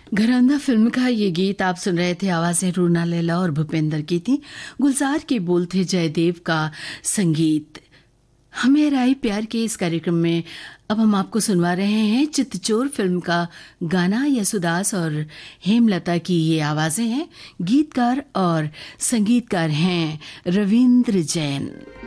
घरौंदा film का ये गीत आप सुन रहे थे। आवाजें रूना लैला और भूपेंद्र की थी। गुलजार के बोल थे जयदेव का संगीत। हमें राय प्यार के इस कार्यक्रम में अब हम आपको सुनवा रहे हैं चित्तचोर फिल्म का गाना। यसुदास और हेमलता की ये आवाजें हैं। गीतकार और संगीतकार हैं रविंद्र जैन।